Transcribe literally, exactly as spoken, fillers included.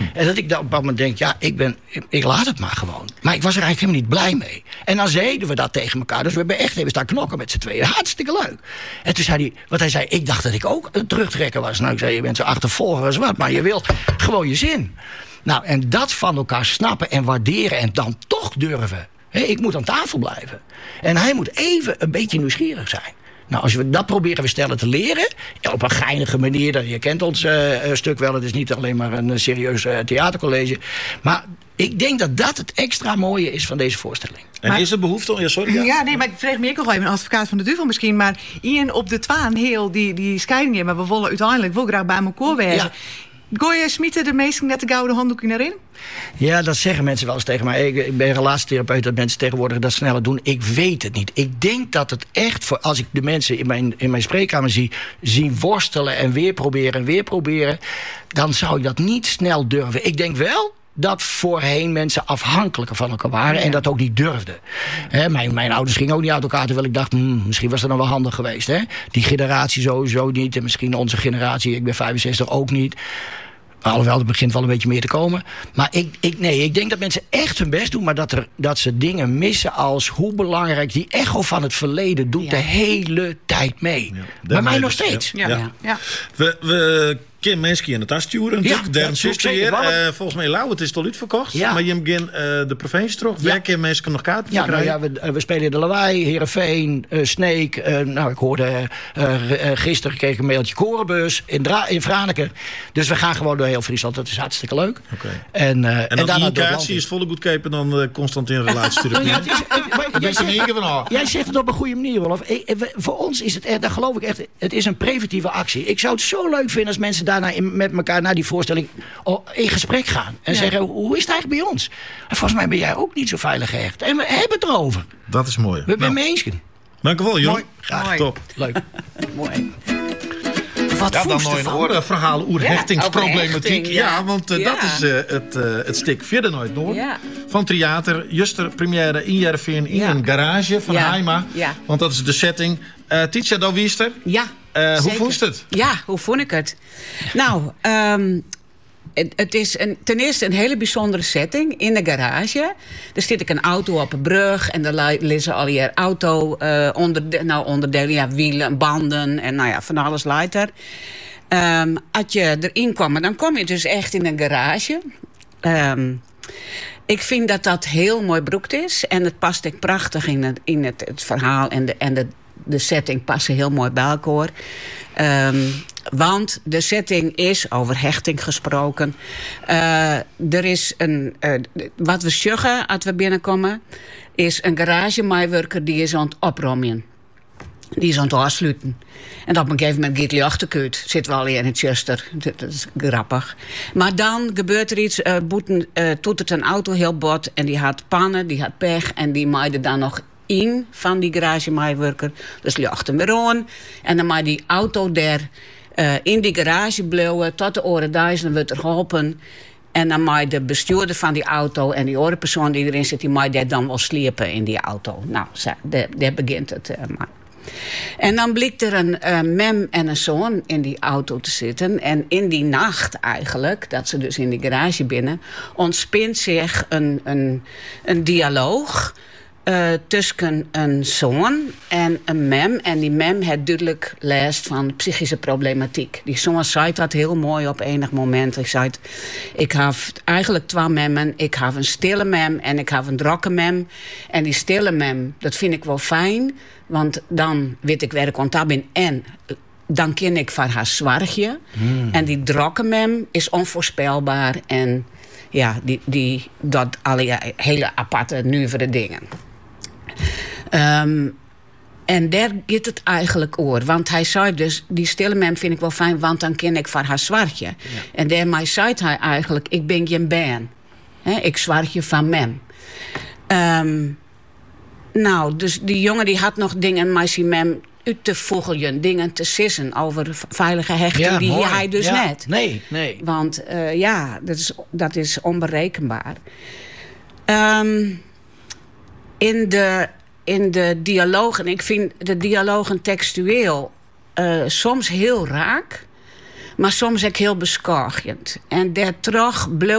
En dat ik dan op een moment denk, ja, ik, ben, ik, ik laat het maar gewoon. Maar ik was er eigenlijk helemaal niet blij mee. En dan zeiden we dat tegen elkaar. Dus we hebben echt even staan knokken met z'n tweeën. Hartstikke leuk. En toen zei hij, wat hij zei, ik dacht dat ik ook een terugtrekker was. Nou, ik zei, je bent zo achtervolger als wat, maar je wil gewoon je zin. Nou, en dat van elkaar snappen en waarderen en dan toch durven. He, ik moet aan tafel blijven. En hij moet even een beetje nieuwsgierig zijn. Nou, als we dat proberen we stellen te leren, op een geinige manier. Je kent ons uh, stuk wel, het is niet alleen maar een uh, serieus uh, theatercollege. Maar ik denk dat dat het extra mooie is van deze voorstelling. En maar, is er behoefte om... Ja, sorry. Ja. ja, nee, maar ik vreeg me ook nog even een advocaat van de duivel misschien. Maar Ian op de twaan heel die, die scheiding hebben. Maar we willen uiteindelijk wel graag bij elkaar wezen. Ja. Gooi je smieten de meesten net de gouden handdoekje naar in? Ja, dat zeggen mensen wel eens tegen mij. Ik, ik ben relatietherapeut, dat mensen tegenwoordig dat sneller doen. Ik weet het niet. Ik denk dat het echt, voor als ik de mensen in mijn, in mijn spreekkamer zie... zien worstelen en weer proberen en weer proberen... dan zou ik dat niet snel durven. Ik denk wel dat voorheen mensen afhankelijker van elkaar waren... Ja. En dat ook niet durfden. He, mijn, mijn ouders gingen ook niet uit elkaar... terwijl ik dacht, hmm, misschien was dat dan wel handig geweest. He? Die generatie sowieso niet. En misschien onze generatie, ik ben vijfenzestig, ook niet... Alhoewel, het begint wel een beetje meer te komen. Maar ik, ik, nee, ik denk dat mensen echt hun best doen... maar dat, er, dat ze dingen missen als hoe belangrijk... die echo van het verleden doet ja. de hele tijd mee. Ja, bij mij nog steeds. Ja. Ja. Ja. Ja. We, we Kim mensen in het afsturen. Ja, Dan zuster hier. Uh, volgens mij Lau, het is al uitverkocht. Ja. Maar je begint uh, de provincie terug. Ja. Waar kunnen mensen nog kaarten ja, krijgen? Nou ja, we, we spelen in de Lawaai, Heerenveen, uh, Sneek. Uh, nou, ik hoorde uh, uh, gisteren kreeg ik een mailtje Korenbus in, Dra- in Franeker. Dus we gaan gewoon door heel Friesland. Dat is hartstikke leuk. Okay. En, uh, en, en dan die kaartje is volle goedkoper dan uh, Constantin Relatie. Ja, het is, het, jij, zegt, jij zegt het op een goede manier, Rolf. Ik, ik, voor ons is het echt, daar geloof ik echt, het is een preventieve actie. Ik zou het zo leuk vinden als mensen daarna in, met elkaar naar die voorstelling in gesprek gaan. En ja. zeggen, hoe is het eigenlijk bij ons? En volgens mij ben jij ook niet zo veilig gehecht. En we hebben het erover. Dat is mooi. We zijn nou. mee eens. Dank u wel, Jon. Mooi. Graag. Mooi. Top. Leuk. Mooi. Wat ja, dan nog een oren verhaal oer ja, hechtingsproblematiek. Ja. Ja, ja, want uh, ja. dat is uh, het, uh, het stuk verder nooit door. Ja. Van theater, juster première in Jervin in ja. een garage van ja. Haima. Ja. Want dat is de setting. Uh, Titia Dalwiester. Ja. Uh, hoe vond je het? Ja, hoe vond ik het? Nou, um, het, het is een, ten eerste een hele bijzondere setting in de garage. Er zit ik een auto op een brug en er liggen al je auto uh, onder, nou, onderdelen, ja, wielen, banden en nou ja, van alles leidt er. Um, als je erin kwam, dan kom je dus echt in een garage. Um, ik vind dat dat heel mooi broekt is en het past echt prachtig in het, in het, het verhaal en de, en de De setting passen heel mooi bij elkaar. Um, want de setting is, over hechting gesproken... Uh, er is een... Uh, wat we zeggen als we binnenkomen... is een garagemeiwerker die is aan het opruimen. Die is aan het afsluiten. En op een gegeven moment gaat hij achterkuit. Zitten we al in het Chester. Dat is grappig. Maar dan gebeurt er iets. Uh, boeten, uh, toetert een auto heel bot. En die had pannen, die had pech. En die maaide dan nog in van die garagemeiwerker. Dus die achter weer aan. En dan maakt die auto daar uh, in die garage blijven. Tot de oren duizenden wordt er geholpen. En dan maakt de bestuurder van die auto en die andere persoon die erin zit, die maakt dat dan wel sliepen in die auto. Nou, daar, daar begint het. Uh, maar. En dan blijkt er een uh, mem en een zoon in die auto te zitten. En in die nacht eigenlijk, dat ze dus in die garage binnen, ontspint zich een, een, een dialoog uh, tussen een zoon en een mem. En die mem heeft duidelijk last van psychische problematiek. Die zoon zei dat heel mooi op enig moment. Ik zei, ik heb eigenlijk twee memmen. Ik heb een stille mem en ik heb een drokke mem. En die stille mem, dat vind ik wel fijn. Want dan weet ik waar ik aan toe ben. En dan ken ik van haar zwartje. Mm. En die drokke mem is onvoorspelbaar. En ja, die, die dat alle hele aparte, nuivere dingen. Um, en daar gaat het eigenlijk over. Want hij zei dus, die stille mem vind ik wel fijn, want dan ken ik van haar zwartje. Ja. En daarmee zei hij eigenlijk, ik ben geen ben. He, ik zwartje van mem. Um, nou, dus die jongen die had nog dingen met zijn mem uit te voegelen, dingen te sissen over veilige hechting. Ja, die hij dus ja. net. Nee, nee. Want uh, ja, dat is, dat is onberekenbaar. Um, in de... In de dialogen, ik vind de dialogen textueel uh, soms heel raak, maar soms ook heel beschadigend. En daar terug